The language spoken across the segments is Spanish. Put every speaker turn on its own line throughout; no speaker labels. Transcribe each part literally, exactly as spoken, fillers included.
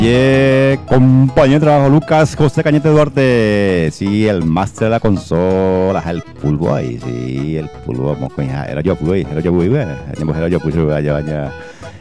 Yeah, compañero de trabajo Lucas José Cañete Duarte. Sí, el máster de la consola, el pulvo ahí, sí, el pulvo, vamos con ya, era yo, pues, era yo, pues, era yo, pues, vaya, vaya.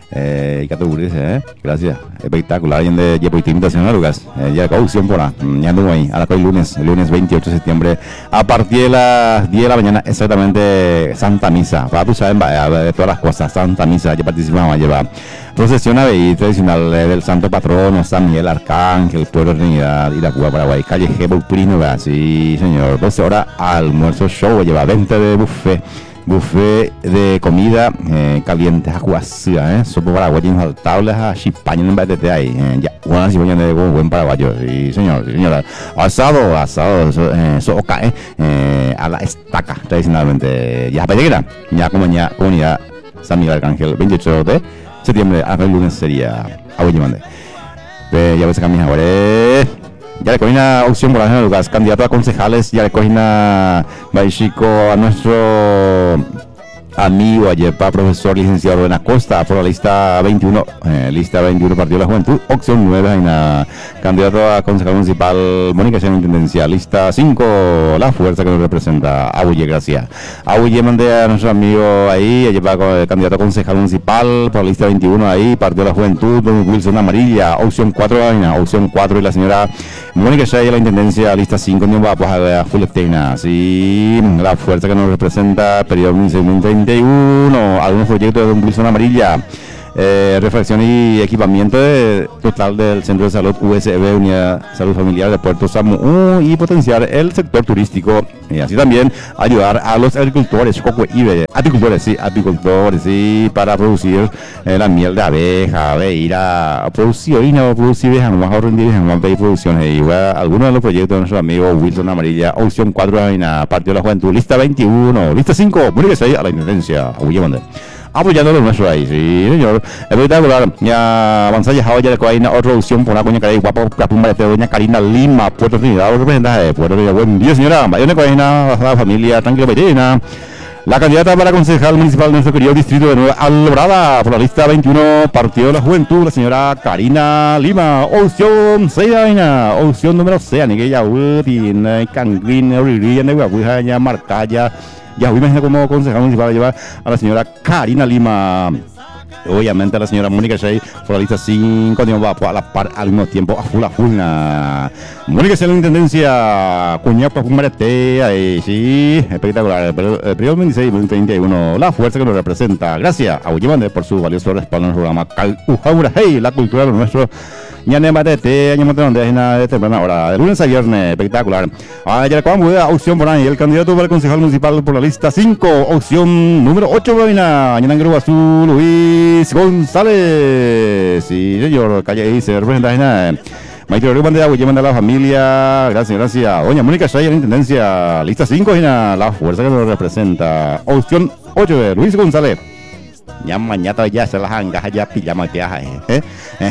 Eh, categorías, eh, gracias, espectacular, y de Yepo y invitación a Lucas, eh, ya caución por ahí, ya ando ahí, ahora el lunes, el lunes veintiocho de septiembre, a partir de las diez de la mañana, exactamente, Santa Misa, para tú sabes, de todas las cosas, Santa Misa, ya participamos, lleva procesión a veí tradicional eh, del Santo Patrono, San Miguel Arcángel, Pueblo de Trinidad, Iracúa, Paraguay, calle G, Purino, sí, señor, doce horas, almuerzo, show, lleva veinte de buffet. Buffet de comida eh, caliente, ajuasía, eh, sopa paraguaya infaltable, a chipaña en vez de ahí, eh, ya, una chipaña de buen paraguayo, sí, señor, sí, señora. Asado, asado, eso, eh, eso cae eh, a la estaca, tradicionalmente, ya peregrina, ya como ya comunidad San Miguel Arcángel, veintiocho de septiembre, hasta el lunes sería, a Mande. Eh, ya ves que camina ahora. Ya le cogí una opción por la Lucas, candidato a concejales, ya le cogí una chico a nuestro amigo ayer para profesor licenciado Rubén Acosta por la lista veintiuno, eh, lista veintiuno Partido de la Juventud, opción nueve, hay una candidato a concejal municipal Mónica Chen Intendencia, lista cinco, la fuerza que nos representa, Abuye, gracias. Abuye mandé a nuestro amigo ahí, ayer para candidato a concejal municipal por la lista veintiuno ahí, Partido de la Juventud, Don Wilson Amarilla, opción cuatro, hay una opción cuatro y la señora Mónica Chen la Intendencia, lista cinco, no va pues a Julietena, sí, la fuerza que nos representa, periodo treinta y uno, algunos proyectos de Don Wilson Amarilla, eh, refacción y equipamiento de, total del Centro de Salud U S B, Unidad de Salud Familiar de Puerto Samu, y potenciar el sector turístico y así también ayudar a los agricultores, apicultores, sí, apicultores, sí, para producir eh, la miel de abeja, de ir a producir orina o producir vamos a rendir vamos a pedir producciones y bueno, algunos de los proyectos de nuestro amigo Wilson Amarilla, opción cuatro, en la Partido de la Juventud, lista veintiuno, lista cinco, muérguese ahí a la Intendencia, a William apoyando lo nuestro ahí, sí, señor, espectacular. Ya avanza ya ya le hay otra opción por una coña que hay guapo, la pumba de doña Karina Lima, Puerto Trinidad, representante de Puerto Trinidad. Buen día, señora, vaya una coña, la familia tranquila, pequeña. La candidata para concejal municipal de nuestro querido distrito de Nueva Alborada por la lista veintiuno, Partido de la Juventud, la señora Karina Lima, opción seis, opción número seis, ni que ya tiene canguín, oriría, neguabuja, ya marcaya. Ya imagina como concejal municipal llevar a la señora Karina Lima, obviamente a la señora Mónica Shea por la lista cinco, va a la par al mismo tiempo a full a full. Mónica Shea en la Intendencia, Cuñapa Pumarete, ahí sí, espectacular. El periodo veintiséis treinta y uno, la fuerza que nos representa. Gracias a Uyemande por su valioso respaldo en el programa Cal Ujaura, hey, la cultura de nuestro. Ñane Matete, año montón de agenda de temprana hora, de lunes a viernes, espectacular. Ayer con opción por ahí, el candidato para el concejal municipal por la lista cinco, opción número ocho, Babina, Ñanangro Azul, Luis González. Sí, señor, calle ahí, se representa agenda. Maestro Río Bandera, Guillermo de la familia, gracias, gracias. Doña Mónica Shaya en la Intendencia, lista cinco, la fuerza que nos representa. Opción ocho, Luis González. Ya mañana ya se las angas ya pillamos que hay, ¿eh?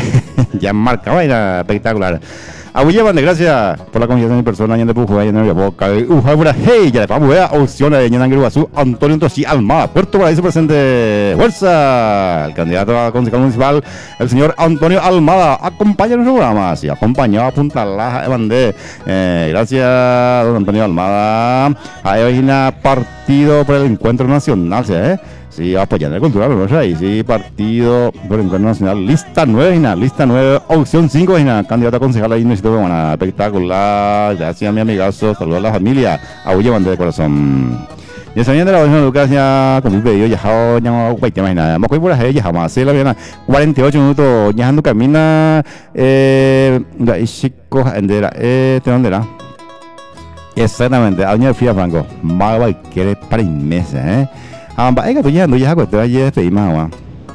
Ya marca vaina espectacular. A William de gracias por la confianza en mi persona, ya de pujo, ya de boca, ujabura, hey, ya de vamos a opciones de Ñanangru Azul, Antonio Tosí Almada, Puerto Paraíso presente, fuerza, el candidato a concejal municipal, el señor Antonio Almada, acompaña nuestro programa, sí, acompañó a Punta Laja, Evandé, eh, gracias, don Antonio Almada, hay una partido por el encuentro nacional, ¿sí, eh? Sí, apoyando el cultural, ¿no? Ahí sí, partido por el encuentro nacional, lista nueve, lista nueve, opción cinco, candidato a concejal ahí, necesito ver una espectacular, gracias a mi amigazo, saludos a la familia, a Ulle Bandera de corazón. Y esa de la Virgen de Lucas ya con mi pedido, ya ya no hay tema nada, me acuerdo por ahí, ya jamás, sí, la viena, cuarenta y ocho minutos, ya ando camina, eh, la chico, endera, eh, ¿de dónde era? Exactamente, año de Fía Franco, más va quiere para meses, eh. Ah, vaya, tú ya no ya te vayas a despedir más,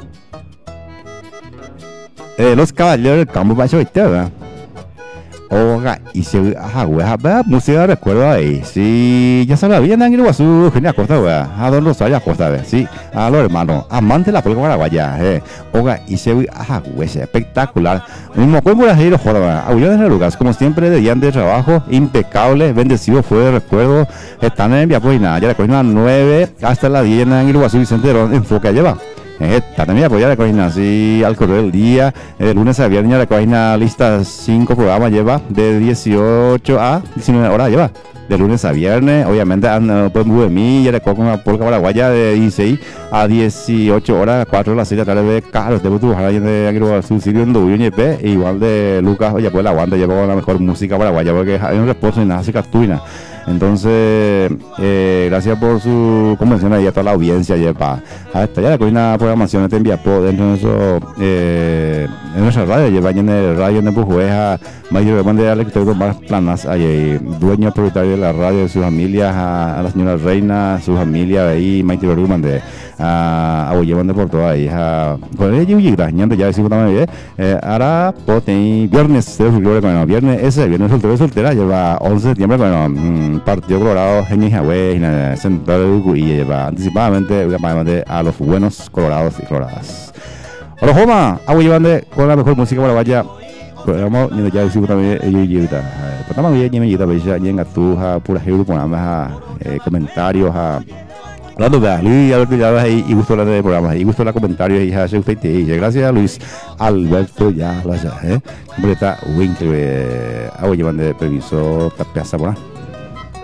eh, los caballeros del campo para eso, ¿verdad? Oiga, y se ajá, güey, a música recuerdo ahí, sí, ya sabía, bien, Ángel Guazú, genial Costa, güey, a Don Rosario Costa, sí, a los hermanos, amante de la política paraguaya, eh, oiga, y se ajá, güey, espectacular, mismo cuerpo de la gente, joder, a William de Lucas, como siempre, de día de trabajo, impecable, bendecido fue de recuerdo, están en Viapoina, ya le cogieron a nueve hasta la diez en Ángel Guazú, Vicente Herón, enfoque lleva. Esta también apoyar la cocina así al correr del día. De lunes a viernes la cocina lista cinco programas lleva de dieciocho a diecinueve horas lleva. De lunes a viernes, obviamente, pues muy de mí, ya le cojo una polca paraguaya de dieciséis a dieciocho horas, cuatro de las seis de la tarde, Carlos, de tu bajar de agro subsidio en W N P, igual de Lucas, oye, pues la aguanta, llevo la mejor música paraguaya, porque hay un reposo y nada, se captura. Entonces, eh, gracias por su convención ahí a toda la audiencia, lleva. Hasta ya la colina programación te envía por dentro de eso, eh, en nuestra radio, lleva en el radio de Pujueja, mayor de Alex, tengo más planas, ahí, dueño propietario de la radio, de su familia, a, a la señora Reina, su familia ahí, Maite Beruman, de a Aboyeman de Porto, ahí, a con ella y gracias, ya decimos también, eh, ahora, pues, viernes, bueno, viernes, ese, viernes soltero, soltera, lleva once de septiembre, bueno, mmm, partido colorado, Geni Hawái, en el centro de Uruguay, y lleva anticipadamente, a los buenos colorados y coloradas. Hola, Joma, Aboyeman con la mejor música paraguaya. Programa như là siêu tâm yêu yêu ta, pertama dia như vậy ta bây giờ những cái tu ha pura hiu pun ama comentarios ha, hablando de Luis Alberto ya y gustó la del programa y gustó la comentario y ha sido feite y gracias a Luis Alberto ya lo hace, eh, como está Winkler, hago llevando de previso tapia sabona.